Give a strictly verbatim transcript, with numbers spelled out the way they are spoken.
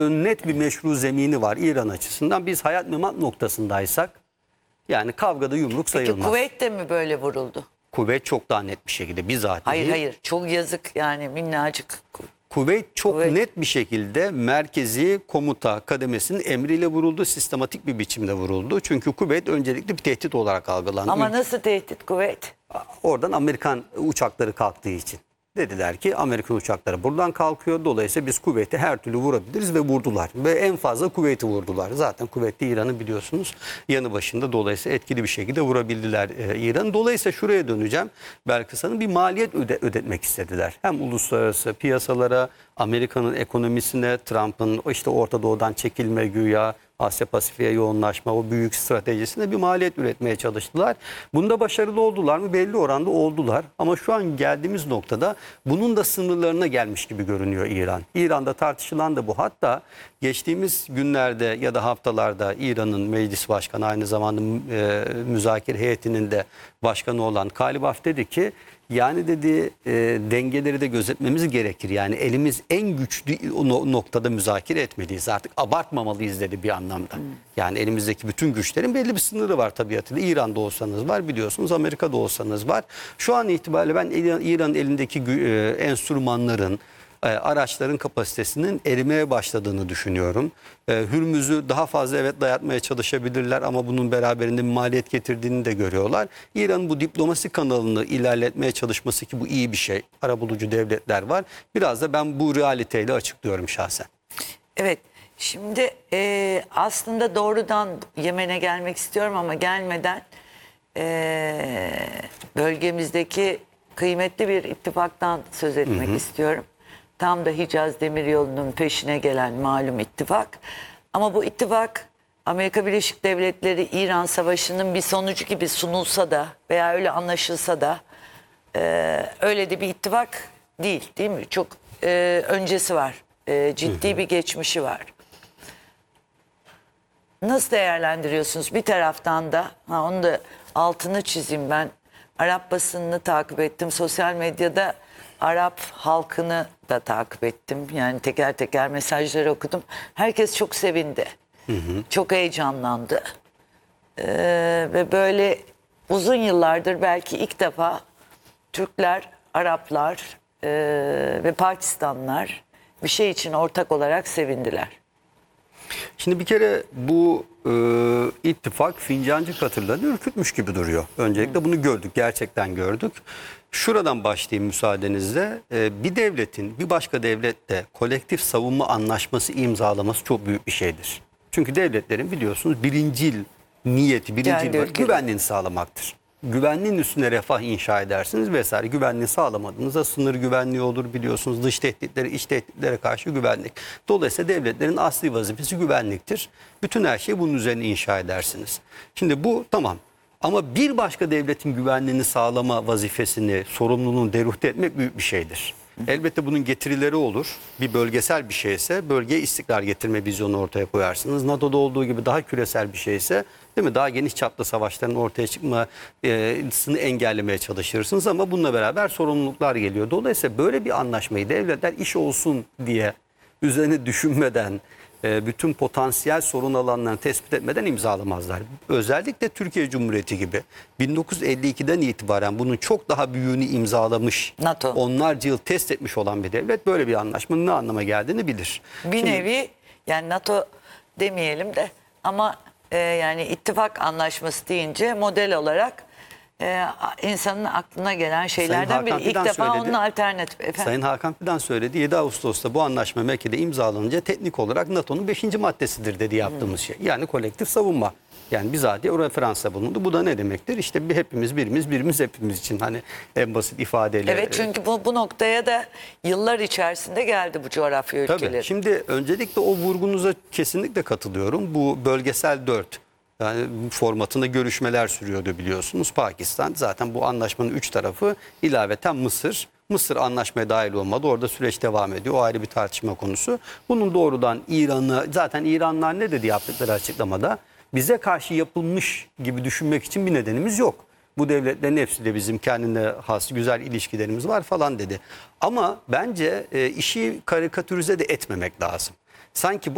net bir meşru zemini var İran açısından. Biz hayat memat noktasındaysak yani kavgada yumruk sayılmaz. Peki Kuveyt de mi böyle vuruldu? Kuveyt çok daha net bir şekilde bizatihi. Hayır hayır çok yazık yani minnacık. Kuveyt çok Kuveyt. net bir şekilde merkezi komuta kademesinin emriyle vuruldu. Sistematik bir biçimde vuruldu. Çünkü Kuveyt öncelikle bir tehdit olarak algılandı. Ama nasıl tehdit Kuveyt? Oradan Amerikan uçakları kalktığı için. Dediler ki Amerikan uçakları buradan kalkıyor. Dolayısıyla biz Kuveyt'i her türlü vurabiliriz ve vurdular. Ve en fazla Kuveyt'i vurdular. Zaten Kuveyt'te İran'ı biliyorsunuz yanı başında. Dolayısıyla etkili bir şekilde vurabildiler e, İran'ı. Dolayısıyla şuraya döneceğim. Belkıs Hanım bir maliyet öde, ödetmek istediler. Hem uluslararası piyasalara, Amerika'nın ekonomisine, Trump'ın işte Orta Doğu'dan çekilme güya, Asya Pasifik'e yoğunlaşma, o büyük stratejisine bir maliyet üretmeye çalıştılar. Bunda başarılı oldular mı? Belli oranda oldular. Ama şu an geldiğimiz noktada bunun da sınırlarına gelmiş gibi görünüyor İran. İran'da tartışılan da bu. Hatta geçtiğimiz günlerde ya da haftalarda İran'ın meclis başkanı, aynı zamanda e, müzakere heyetinin de başkanı olan Kalibaf dedi ki, yani dedi e, dengeleri de gözetmemiz gerekir. Yani elimiz en güçlü o noktada müzakere etmeliyiz. Artık abartmamalıyız dedi bir anlamda. Hmm. Yani elimizdeki bütün güçlerin belli bir sınırı var tabiatıyla. İran'da olsanız var biliyorsunuz, Amerika'da olsanız var. Şu an itibariyle ben İran'ın elindeki e, enstrümanların, araçların kapasitesinin erimeye başladığını düşünüyorum. Hürmüz'ü daha fazla evet dayatmaya çalışabilirler ama bunun beraberinde bir maliyet getirdiğini de görüyorlar. İran'ın bu diplomasi kanalını ilerletmeye çalışması, ki bu iyi bir şey. Arabulucu devletler var. Biraz da ben bu realiteyle açıklıyorum şahsen. Evet. Şimdi e, aslında doğrudan Yemen'e gelmek istiyorum ama gelmeden e, bölgemizdeki kıymetli bir ittifaktan söz etmek hı hı. istiyorum. Tam da Hicaz Demiryolu'nun peşine gelen malum ittifak. Ama bu ittifak Amerika Birleşik Devletleri İran Savaşı'nın bir sonucu gibi sunulsa da veya öyle anlaşılsa da e, öyle de bir ittifak değil, değil mi? Çok e, öncesi var. E, ciddi bir geçmişi var. Nasıl değerlendiriyorsunuz? Bir taraftan da ha, onu da altını çizeyim ben. Arap basınını takip ettim. Sosyal medyada Arap halkını da takip ettim. Yani teker teker mesajları okudum. Herkes çok sevindi. Hı hı. Çok heyecanlandı. Ee, ve böyle uzun yıllardır belki ilk defa Türkler, Araplar e, ve Pakistanlılar bir şey için ortak olarak sevindiler. Şimdi bir kere bu e, ittifak fincancı katırlarını ürkütmüş gibi duruyor. Öncelikle Hı. bunu gördük, gerçekten gördük. Şuradan başlayayım müsaadenizle. E, bir devletin bir başka devletle kolektif savunma anlaşması imzalaması çok büyük bir şeydir. Çünkü devletlerin biliyorsunuz birincil niyeti, birincil güvenliğini sağlamaktır. Güvenliğin üstüne refah inşa edersiniz vesaire. Güvenliği sağlamadığınızda sınır güvenliği olur biliyorsunuz. Dış tehditlere, iç tehditlere karşı güvenlik. Dolayısıyla devletlerin asli vazifesi güvenliktir. Bütün her şeyi bunun üzerine inşa edersiniz. Şimdi bu tamam. Ama bir başka devletin güvenliğini sağlama vazifesini, sorumluluğunu deruhte etmek büyük bir şeydir. Elbette bunun getirileri olur. Bir bölgesel bir şeyse bölgeye istikrar getirme vizyonu ortaya koyarsınız. NATO'da olduğu gibi daha küresel bir şeyse, değil mi, daha geniş çaplı savaşların ortaya çıkmasını engellemeye çalışırsınız ama bununla beraber sorumluluklar geliyor. Dolayısıyla böyle bir anlaşmayı devletler iş olsun diye üzerine düşünmeden, bütün potansiyel sorun alanlarını tespit etmeden imzalamazlar. Özellikle Türkiye Cumhuriyeti gibi bin dokuz yüz elli ikiden itibaren bunun çok daha büyüğünü imzalamış, NATO, onlarca yıl test etmiş olan bir devlet böyle bir anlaşmanın ne anlama geldiğini bilir. Bir Şimdi, nevi yani NATO demeyelim de ama e, yani ittifak anlaşması deyince model olarak e, insanın aklına gelen şeylerden biri. İlk defa söyledi, onun alternatif. Efendim? Sayın Hakan Fidan söyledi. yedi Ağustos'ta bu anlaşma Mekke'de imzalanınca teknik olarak NATO'nun beşinci maddesidir dedi yaptığımız hmm. şey. Yani kolektif savunma. Yani bizatihi o referansa bulundu. Bu da ne demektir? İşte bir hepimiz birimiz, birimiz hepimiz için, hani en basit ifadeyle. Evet, çünkü bu, bu noktaya da yıllar içerisinde geldi bu coğrafya ülkeleri. Tabii. Şimdi öncelikle o vurgunuza kesinlikle katılıyorum. Bu bölgesel dört. Yani formatında görüşmeler sürüyordu biliyorsunuz. Pakistan zaten bu anlaşmanın üç tarafı, ilaveten Mısır. Mısır anlaşmaya dahil olmadı. Orada süreç devam ediyor. O ayrı bir tartışma konusu. Bunun doğrudan İran'ı, zaten İranlılar ne dedi yaptıkları açıklamada? Bize karşı yapılmış gibi düşünmek için bir nedenimiz yok. Bu devletlerin hepsiyle bizim kendine has güzel ilişkilerimiz var falan dedi. Ama bence e, işi karikatürize de etmemek lazım. Sanki bu